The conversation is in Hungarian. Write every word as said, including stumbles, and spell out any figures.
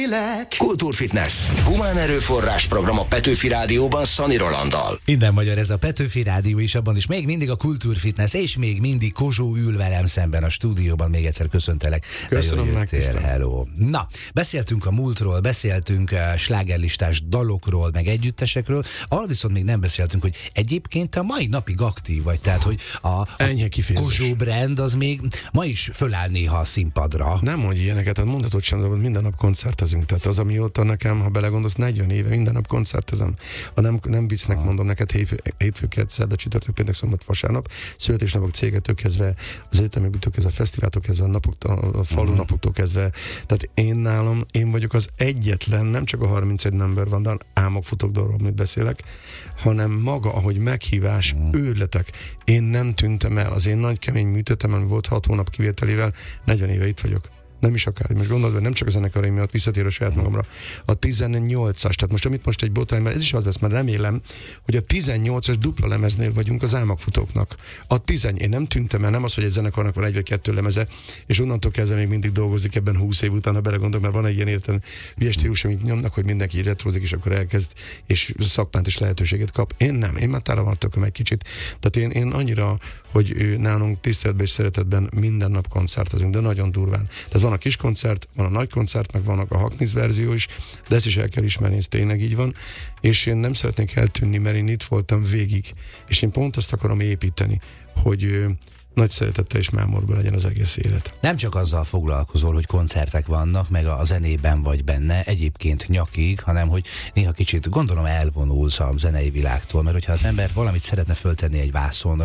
Kultúrfitness. Humán erőforrás program a Petőfi Rádióban Szani Rolanddal. Minden magyar ez a Petőfi Rádió, és abban is még mindig a Kultúrfitness, és még mindig Kozsó ül velem szemben a stúdióban. Még egyszer köszöntelek. Köszönöm, megtisztelem. Hello. Na, beszéltünk a múltról, beszéltünk a slágerlistás dalokról, meg együttesekről. Arról viszont még nem beszéltünk, hogy egyébként a mai napig aktív vagy, tehát hogy a, a Kozsó brand az még ma is föláll néha a színpadra. Nem mondj ilyeneket, hát mondatot sem, de minden nap koncertezünk. Tehát az, amióta nekem, ha belegondolsz, negyven éve minden nap koncertezem. Ha nem, nem viccnek ah. mondom neked, hétfő, hétfő kedd, szerda, csütörtök, péntek, szombat, vasárnap, születésnapok cégettől kezdve, az egyetemekből kezdve, a fesztiváloktól kezdve, a, napok, a, a falu napoktól kezdve. Tehát én nálam, én vagyok az egyetlen, nem csak a harmincegy number van, de álmok futok dolgokról, amit beszélek, hanem maga, ahogy meghívás, mm. őrletek. Én nem tűntem el. Az én nagy kemény műtétem, ami volt hat hónap kivételével, negyven éve itt vagyok. Nem is akár. Most gondolod, hogy nem csak a zenekar miatt visszatér a saját magamra. A tizennyolcas, tehát most amit most egy botrány, mert ez is az lesz, mert remélem, hogy a tizennyolcas dupla lemeznél vagyunk az álmokfutóknak. A tizen, én nem tűntem el, nem az, hogy egy zenekarnak van egy vagy kettő lemeze, és onnantól kezdve még mindig dolgozik ebben húsz év után, ha belegondolok, mert van egy ilyen értelem hülye stílus, amit nyomnak, hogy mindenki retrozik, és akkor elkezd, és szakmánt is lehetőséget kap. Én nem, én már tára van tököm egy kicsit. Tehát én, én annyira, hogy nálunk tiszteletben és szeretetben minden nap koncertezünk, de nagyon durván. Tehát van a kis koncert, van a nagy koncert, meg vannak a Hackniss verzió is, de ezt is el kell ismerni, ez tényleg így van, és én nem szeretnék eltűnni, mert én itt voltam végig, és én pont azt akarom építeni, hogy ö, nagy szeretettel és mámorban legyen az egész élet. Nem csak azzal foglalkozol, hogy koncertek vannak, meg a zenében vagy benne, egyébként nyakig, hanem hogy néha kicsit, gondolom, elvonulsz a zenei világtól, mert hogyha az ember valamit szeretne föltenni egy vászonra,